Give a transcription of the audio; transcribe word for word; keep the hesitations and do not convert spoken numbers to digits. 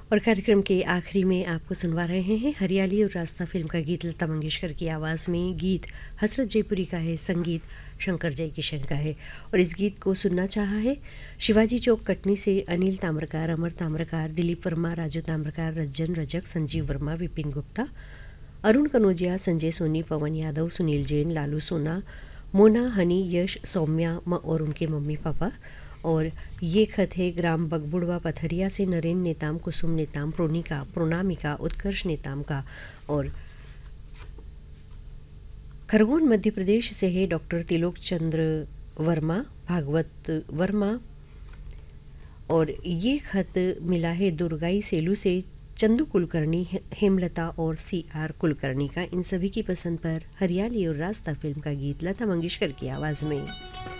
और कार्यक्रम के आखिरी में आपको सुनवा रहे हैं हरियाली और रास्ता फिल्म का गीत लता मंगेशकर की आवाज़ में। गीत हसरत जयपुरी का है, संगीत शंकर जयकिशन का है। और इस गीत को सुनना चाहा है शिवाजी चौक कटनी से अनिल ताम्रकार, अमर ताम्रकार, दिलीप वर्मा, राजू ताम्रकार, रज्जन रजक, संजीव वर्मा, विपिन गुप्ता, अरुण कनौजिया, संजय सोनी, पवन यादव, सुनील जैन, लालू सोना, मोना, हनी, यश, सौम्या म और उनके मम्मी पापा। और ये खत है ग्राम बगबुड़वा पथरिया से नरेन नेताम, कुसुम नेताम, प्रोनिका, प्रोनामिका, उत्कर्ष नेताम का। और खरगोन मध्य प्रदेश से है डॉक्टर तिलोक चंद्र वर्मा, भागवत वर्मा। और ये खत मिला है दुर्गाई सेलू से चंदू कुलकर्णी, हेमलता और सी आर कुलकर्णी का। इन सभी की पसंद पर हरियाली और रास्ता फिल्म का गीत लता मंगेशकर की आवाज़ में।